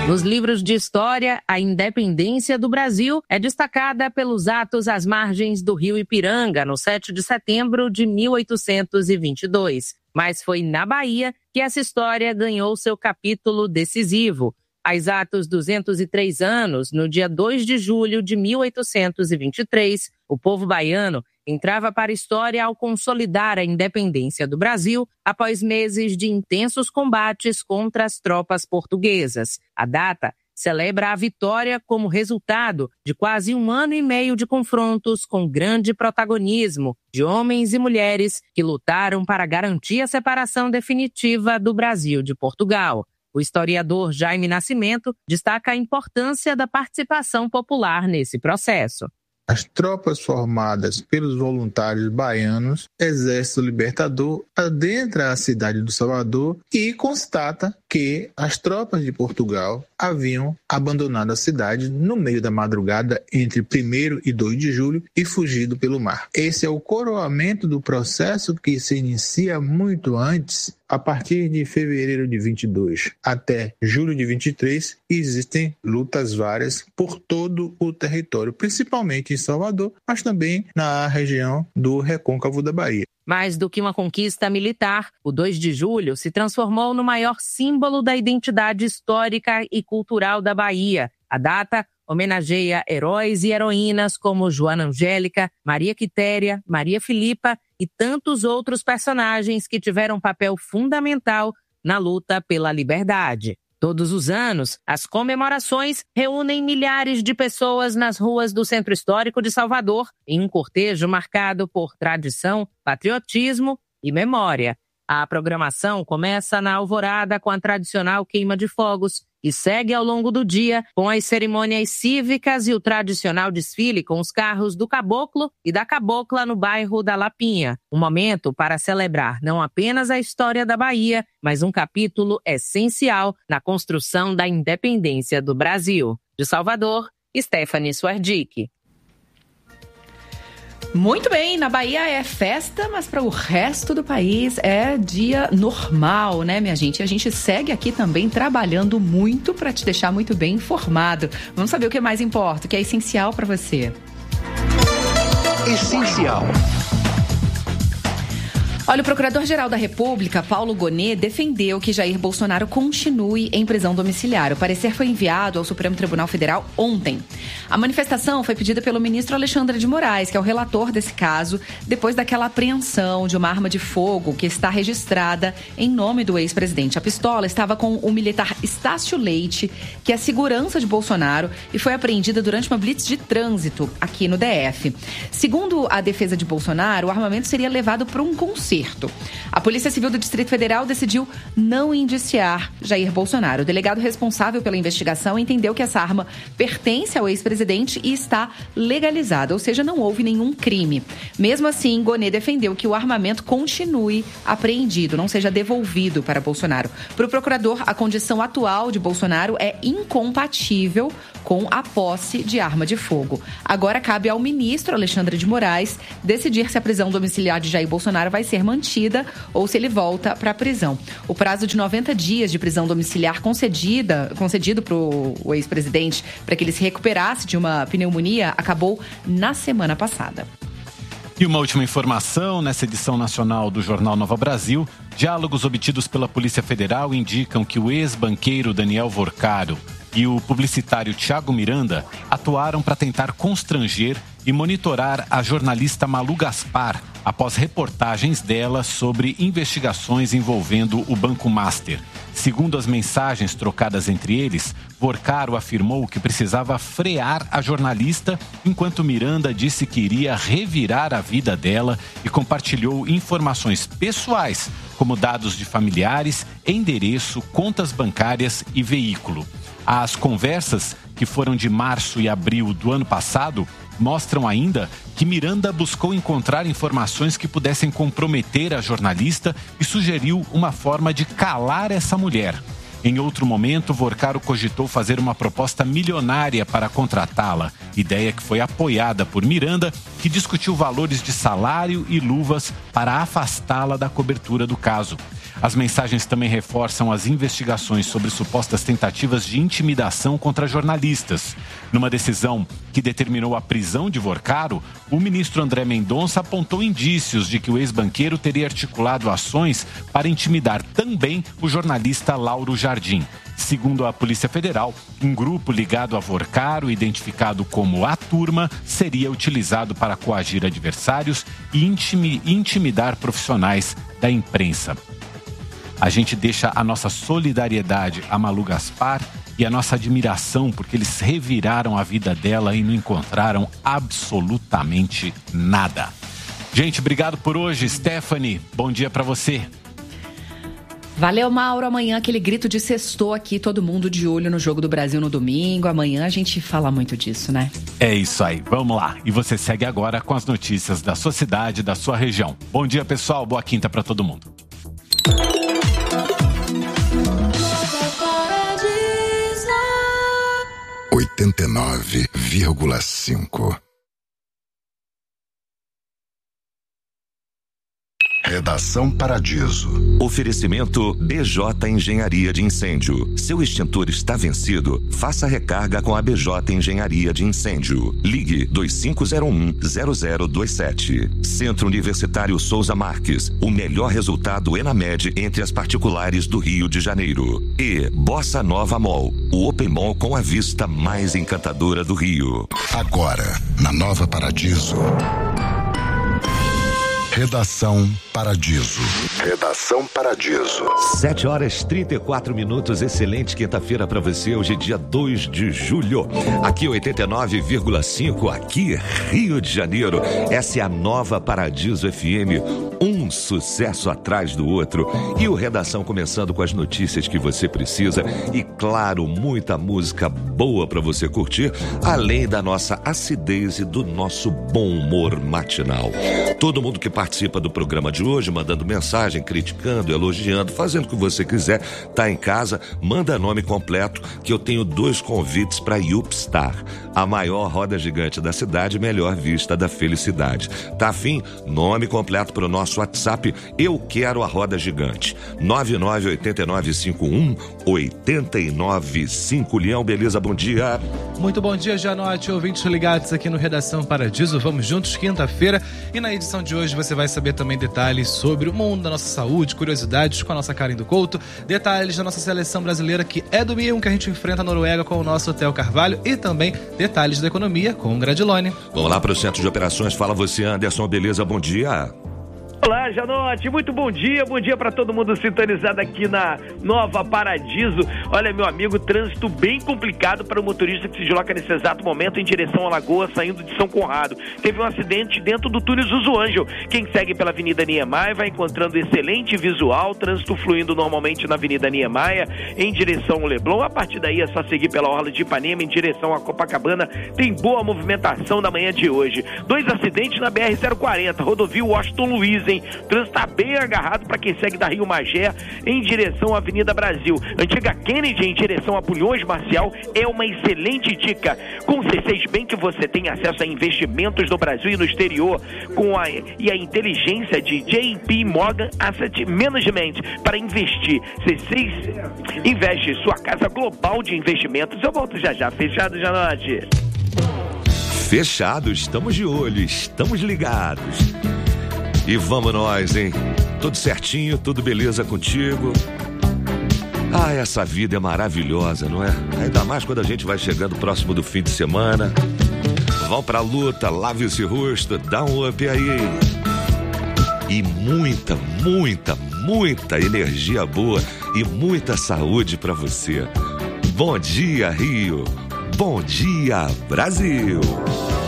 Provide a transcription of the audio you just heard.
Nos livros de história, a independência do Brasil é destacada pelos atos às margens do rio Ipiranga, no 7 de setembro de 1822. Mas foi na Bahia que essa história ganhou seu capítulo decisivo. Há exatos 203 anos, no dia 2 de julho de 1823, o povo baiano entrava para a história ao consolidar a independência do Brasil após meses de intensos combates contra as tropas portuguesas. A data celebra a vitória como resultado de quase 1 ano e meio de confrontos com grande protagonismo de homens e mulheres que lutaram para garantir a separação definitiva do Brasil de Portugal. O historiador Jaime Nascimento destaca a importância da participação popular nesse processo. As tropas formadas pelos voluntários baianos, Exército Libertador, adentra a cidade do Salvador e constata que as tropas de Portugal haviam abandonado a cidade no meio da madrugada entre 1º e 2 de julho e fugido pelo mar. Esse é o coroamento do processo que se inicia muito antes. A partir de fevereiro de 22 até julho de 23, existem lutas várias por todo o território, principalmente em Salvador, mas também na região do Recôncavo da Bahia. Mais do que uma conquista militar, o 2 de julho se transformou no maior símbolo da identidade histórica e cultural da Bahia. A data homenageia heróis e heroínas como Joana Angélica, Maria Quitéria, Maria Filipa e tantos outros personagens que tiveram um papel fundamental na luta pela liberdade. Todos os anos, as comemorações reúnem milhares de pessoas nas ruas do Centro Histórico de Salvador, em um cortejo marcado por tradição, patriotismo e memória. A programação começa na alvorada com a tradicional queima de fogos e segue ao longo do dia com as cerimônias cívicas e o tradicional desfile com os carros do Caboclo e da Cabocla no bairro da Lapinha. Um momento para celebrar não apenas a história da Bahia, mas um capítulo essencial na construção da independência do Brasil. De Salvador, Stephanie Suardic. Muito bem, na Bahia é festa, mas para o resto do país é dia normal, né, minha gente? A gente segue aqui também trabalhando muito para te deixar muito bem informado. Vamos saber o que mais importa, o que é essencial para você. Essencial. Olha, o Procurador-Geral da República, Paulo Gonet, defendeu que Jair Bolsonaro continue em prisão domiciliar. O parecer foi enviado ao Supremo Tribunal Federal ontem. A manifestação foi pedida pelo ministro Alexandre de Moraes, que é o relator desse caso, depois daquela apreensão de uma arma de fogo que está registrada em nome do ex-presidente. A pistola estava com o militar Estácio Leite, que é segurança de Bolsonaro, e foi apreendida durante uma blitz de trânsito aqui no DF. Segundo a defesa de Bolsonaro, o armamento seria levado para um concerto. A Polícia Civil do Distrito Federal decidiu não indiciar Jair Bolsonaro. O delegado responsável pela investigação entendeu que essa arma pertence ao ex-presidente e está legalizada, ou seja, não houve nenhum crime. Mesmo assim, Gonet defendeu que o armamento continue apreendido, não seja devolvido para Bolsonaro. Para o procurador, a condição atual de Bolsonaro é incompatível com a posse de arma de fogo. Agora cabe ao ministro Alexandre de Moraes decidir se a prisão domiciliar de Jair Bolsonaro vai ser mantida ou se ele volta para a prisão. O prazo de 90 dias de prisão domiciliar concedido para o ex-presidente para que ele se recuperasse de uma pneumonia acabou na semana passada. E uma última informação, nessa edição nacional do Jornal Nova Brasil, diálogos obtidos pela Polícia Federal indicam que o ex-banqueiro Daniel Vorcaro e o publicitário Thiago Miranda atuaram para tentar constranger e monitorar a jornalista Malu Gaspar após reportagens dela sobre investigações envolvendo o Banco Master. Segundo as mensagens trocadas entre eles, Vorcaro afirmou que precisava frear a jornalista, enquanto Miranda disse que iria revirar a vida dela e compartilhou informações pessoais, como dados de familiares, endereço, contas bancárias e veículo. As conversas, que foram de março e abril do ano passado, mostram ainda que Miranda buscou encontrar informações que pudessem comprometer a jornalista e sugeriu uma forma de calar essa mulher. Em outro momento, Vorcaro cogitou fazer uma proposta milionária para contratá-la, ideia que foi apoiada por Miranda, que discutiu valores de salário e luvas para afastá-la da cobertura do caso. As mensagens também reforçam as investigações sobre supostas tentativas de intimidação contra jornalistas. Numa decisão que determinou a prisão de Vorcaro, o ministro André Mendonça apontou indícios de que o ex-banqueiro teria articulado ações para intimidar também o jornalista Lauro Jardim. Segundo a Polícia Federal, um grupo ligado a Vorcaro, identificado como A Turma, seria utilizado para coagir adversários e intimidar profissionais da imprensa. A gente deixa a nossa solidariedade a Malu Gaspar e a nossa admiração porque eles reviraram a vida dela e não encontraram absolutamente nada. Gente, obrigado por hoje. Stephanie, bom dia para você. Valeu, Mauro. Amanhã aquele grito de sextou aqui, todo mundo de olho no Jogo do Brasil no domingo. Amanhã a gente fala muito disso, né? É isso aí, vamos lá. E você segue agora com as notícias da sua cidade, da sua região. Bom dia, pessoal. Boa quinta para todo mundo. 89,5. Redação Paradiso. Oferecimento BJ Engenharia de Incêndio. Seu extintor está vencido? Faça recarga com a BJ Engenharia de Incêndio. Ligue 2501-0027. Centro Universitário Souza Marques. O melhor resultado ENAMED entre as particulares do Rio de Janeiro. E Bossa Nova Mall. O Open Mall com a vista mais encantadora do Rio. Agora, na Nova Paradiso. Redação Paradiso. Redação Paradiso. 7h34. Excelente quinta-feira para você. Hoje é dia 2 de julho. Aqui 89,5. Aqui Rio de Janeiro. Essa é a Nova Paradiso FM. Um sucesso atrás do outro. E o Redação começando com as notícias que você precisa. E claro, muita música boa para você curtir. Além da nossa acidez e do nosso bom humor matinal. Todo mundo que participa do programa de hoje, mandando mensagem, criticando, elogiando, fazendo o que você quiser, tá em casa, manda nome completo, que eu tenho 2 convites para Yupstar, a maior roda gigante da cidade, melhor vista da felicidade. Tá afim? Nome completo para o nosso WhatsApp, eu quero a roda gigante. 9989-51895. Leão, beleza? Bom dia. Muito bom dia, Janote, ouvintes ligados aqui no Redação Paradiso. Vamos juntos, quinta-feira, e na edição de hoje você vai saber também detalhes sobre o mundo da nossa saúde, curiosidades com a nossa Karen do Couto, detalhes da nossa seleção brasileira que é domingo, que a gente enfrenta a Noruega com o nosso Theo Carvalho, e também detalhes da economia com o Gradilone. Vamos lá para o Centro de Operações. Fala você, Anderson, beleza? Bom dia. Olá, Janote, muito bom dia para todo mundo sintonizado aqui na Nova Paradiso. Olha, meu amigo, trânsito bem complicado para o motorista que se desloca nesse exato momento em direção à Lagoa, saindo de São Conrado. Teve um acidente dentro do túnel Zuzu Ângel. Quem segue pela Avenida Niemeyer vai encontrando excelente visual, trânsito fluindo normalmente na Avenida Niemeyer em direção ao Leblon. A partir daí é só seguir pela Orla de Ipanema em direção a Copacabana. Tem boa movimentação na manhã de hoje. 2 acidentes na BR-040, rodovia Washington Luiz, hein? O trânsito está bem agarrado para quem segue da Rio Magé em direção à Avenida Brasil. Antiga Kennedy em direção a Bulhões Marcial é uma excelente dica. Com o C6 Bank você tem acesso a investimentos no Brasil e no exterior e a inteligência de JP Morgan Asset Management para investir. C6 investe sua casa global de investimentos. Eu volto já. Fechado, Janote? Fechado, estamos de olho, estamos ligados. E vamos nós, hein? Tudo certinho, tudo beleza contigo? Ah, essa vida é maravilhosa, não é? Ainda mais quando a gente vai chegando próximo do fim de semana. Vão pra luta, lave esse rosto, dá um up aí. E muita energia boa e muita saúde pra você. Bom dia, Rio. Bom dia, Brasil.